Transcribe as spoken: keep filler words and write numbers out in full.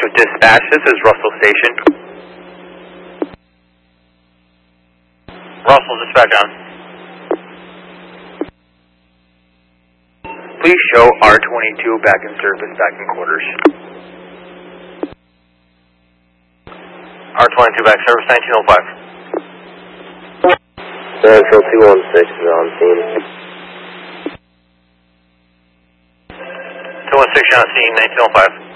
Central Dispatch, this is Russell Station. Russell Dispatch on. Please show R twenty-two back in service, back in quarters. R twenty-two back service, nineteen oh five. Central two one six is on scene. two one six, you're on scene, nineteen oh five.